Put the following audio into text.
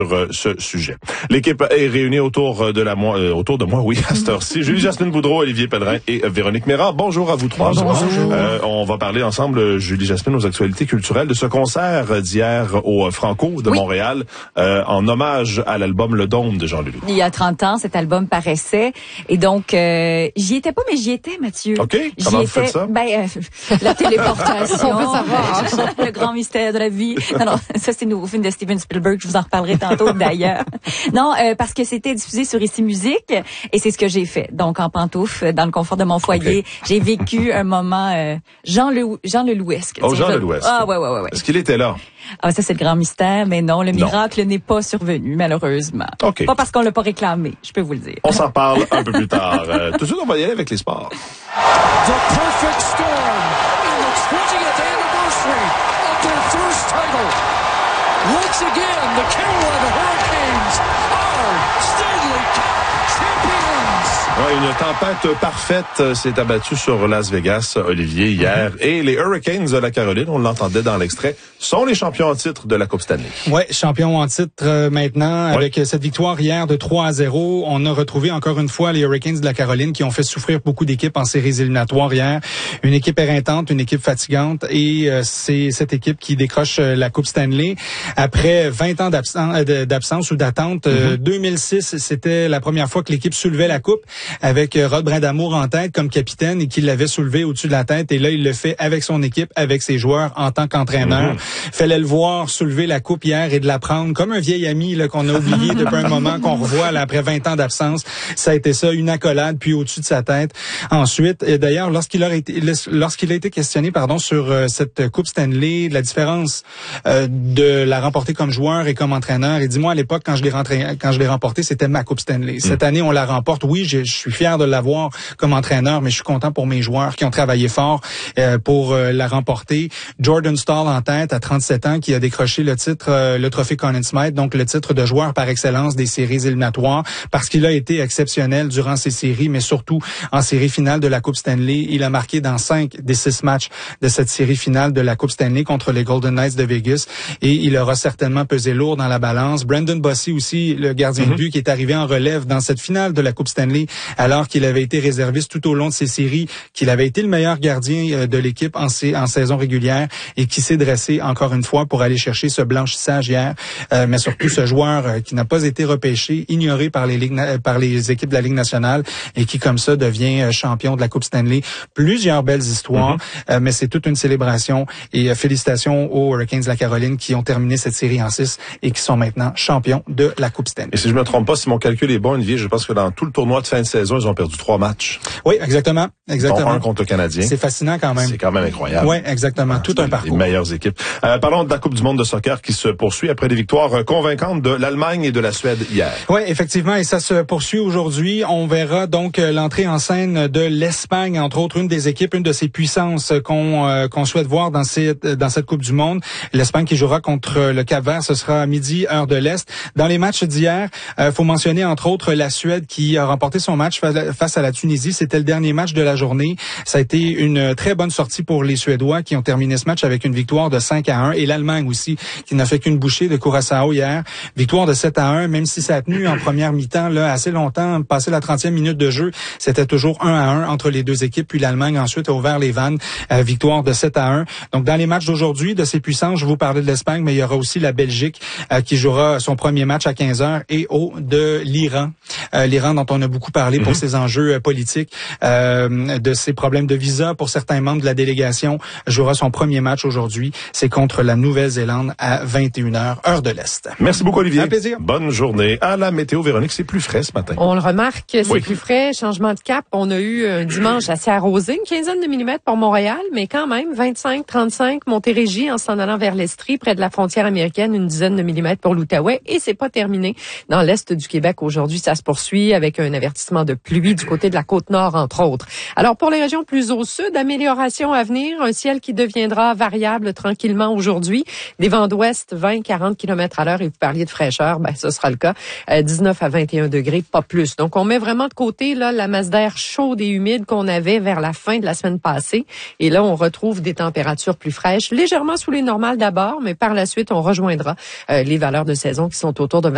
ce sujet. L'équipe est réunie autour de moi, oui, à cette heure-ci. Julie-Jasmine Boudreau, Olivier Pellerin et Véronique Mérard. Bonjour à vous trois. Bonjour. On va parler ensemble, Julie-Jasmine, aux actualités culturelles de ce concert d'hier au Franco de Montréal, en hommage à l'album Le Dôme de Jean Leloup. Il y a 30 ans, cet album paraissait. Et donc, j'y étais pas, mais j'y étais, Mathieu. OK. Comment vous faites ça? La téléportation. On veut savoir. Le grand mystère de la vie. Non, ça, c'est le nouveau film de Steven Spielberg. Je vous en reparlerai tantôt, d'ailleurs. Non, parce que c'était diffusé sur Ici Musique. Et c'est ce que j'ai fait. Donc, en pantoufles, dans le confort de mon foyer, j'ai vécu un moment Jean Lelouesque. Oh, Jean Lelouesque. Ah, ouais. Est-ce qu'il était là? Ah, ça, c'est le grand mystère. Mais non, le miracle n'est pas survenu, malheureusement. OK. Pas parce qu'on l'a pas réclamé, je peux vous le dire. On s'en parle un peu plus tard. Tout de suite, on va y aller avec les sports. The perfect storm in the 20th anniversary of their first title. Once again, the Carolina Hurricanes are Stanley Cup champions. Ouais, une tempête parfaite s'est abattue sur Las Vegas, Olivier, hier. Et les Hurricanes de la Caroline, on l'entendait dans l'extrait, sont les champions en titre de la Coupe Stanley. Ouais, champions en titre maintenant. Avec cette victoire hier de 3-0. On a retrouvé encore une fois les Hurricanes de la Caroline qui ont fait souffrir beaucoup d'équipes en séries éliminatoires hier. Une équipe éreintante, une équipe fatigante. Et c'est cette équipe qui décroche la Coupe Stanley. Après 20 ans d'absence ou d'attente, 2006, c'était la première fois que l'équipe soulevait la Coupe, avec Rod Brindamour en tête comme capitaine et qu'il l'avait soulevé au-dessus de la tête. Et là, il le fait avec son équipe, avec ses joueurs en tant qu'entraîneur. Fallait le voir soulever la coupe hier et de la prendre comme un vieil ami là, qu'on a oublié depuis un moment, qu'on revoit là, après 20 ans d'absence. Ça a été ça, une accolade, puis au-dessus de sa tête. Ensuite, et d'ailleurs, lorsqu'il a été questionné sur cette Coupe Stanley, la différence de la remporter comme joueur et comme entraîneur, il dit, moi, à l'époque, quand je l'ai remporté, c'était ma Coupe Stanley. Cette année, on la remporte. Oui, je suis fier de l'avoir comme entraîneur, mais je suis content pour mes joueurs qui ont travaillé fort pour la remporter. Jordan Staal en tête à 37 ans qui a décroché le titre, le trophée Conn Smythe, donc le titre de joueur par excellence des séries éliminatoires, parce qu'il a été exceptionnel durant ces séries, mais surtout en série finale de la Coupe Stanley. Il a marqué dans 5 des 6 matchs de cette série finale de la Coupe Stanley contre les Golden Knights de Vegas, et il aura certainement pesé lourd dans la balance. Brandon Bossy aussi, le gardien de but, qui est arrivé en relève dans cette finale de la Coupe Stanley, alors qu'il avait été réserviste tout au long de ces séries, qu'il avait été le meilleur gardien de l'équipe en saison régulière et qui s'est dressé encore une fois pour aller chercher ce blanchissage hier, mais surtout ce joueur qui n'a pas été repêché, ignoré par les équipes de la Ligue nationale et qui comme ça devient champion de la Coupe Stanley. Plusieurs belles histoires, mais c'est toute une célébration et félicitations aux Hurricanes de la Caroline qui ont terminé cette série en 6 et qui sont maintenant champions de la Coupe Stanley. Et si je me trompe pas, si mon calcul est bon, Olivier, je pense que dans tout le tournoi de fin de saison, ils ont perdu 3 matchs. Oui, exactement. Dont un contre le Canadien. C'est fascinant quand même. C'est quand même incroyable. Oui, exactement. Tout un parcours. Les meilleures équipes. Parlons de la Coupe du monde de soccer qui se poursuit après des victoires convaincantes de l'Allemagne et de la Suède hier. Oui, effectivement, et ça se poursuit aujourd'hui. On verra donc l'entrée en scène de l'Espagne, entre autres une des équipes, une de ces puissances qu'on souhaite voir dans cette Coupe du monde. L'Espagne qui jouera contre le Cap-Vert, ce sera à midi, heure de l'Est. Dans les matchs d'hier, faut mentionner entre autres la Suède qui a remporté son match face à la Tunisie. C'était le dernier match de la journée. Ça a été une très bonne sortie pour les Suédois qui ont terminé ce match avec une victoire de 5-1, et l'Allemagne aussi qui n'a fait qu'une bouchée de Curaçao hier. Victoire de 7-1, même si ça a tenu en première mi-temps là assez longtemps, passé la 30e minute de jeu, c'était toujours 1-1 entre les deux équipes, puis l'Allemagne ensuite a ouvert les vannes, victoire de 7-1. Donc dans les matchs d'aujourd'hui de ces puissances, je vous parlais de l'Espagne, mais il y aura aussi la Belgique qui jouera son premier match à 15h et de l'Iran. L'Iran dont on a beaucoup parlé pour ses enjeux politiques, de ses problèmes de visa pour certains membres de la délégation, jouera son premier match aujourd'hui. C'est contre la Nouvelle-Zélande à 21h, heure de l'Est. Merci beaucoup, Olivier. Un plaisir. Bonne journée. À la météo, Véronique, c'est plus frais ce matin. On le remarque, c'est plus frais. Changement de cap. On a eu un dimanche assez arrosé, une quinzaine de millimètres pour Montréal, mais quand même 25, 35, Montérégie en s'en allant vers l'Estrie, près de la frontière américaine, une dizaine de millimètres pour l'Outaouais. Et c'est pas terminé. Dans l'Est du Québec, aujourd'hui, ça se poursuit avec un avertissement de pluie du côté de la Côte-Nord, entre autres. Alors, pour les régions plus au sud, amélioration à venir, un ciel qui deviendra variable tranquillement aujourd'hui. Des vents d'ouest, 20-40 km à l'heure, et vous parliez de fraîcheur, ce sera le cas. 19 à 21 degrés, pas plus. Donc, on met vraiment de côté là la masse d'air chaude et humide qu'on avait vers la fin de la semaine passée. Et là, on retrouve des températures plus fraîches, légèrement sous les normales d'abord, mais par la suite, on rejoindra les valeurs de saison qui sont autour de